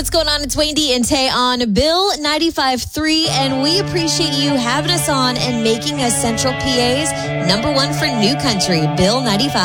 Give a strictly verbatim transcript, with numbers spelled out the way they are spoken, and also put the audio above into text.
what's going on? It's Wendy and Tay on Bill ninety-five point three, and we appreciate you having us on and making us Central P A's number one for new country, Bill ninety-five.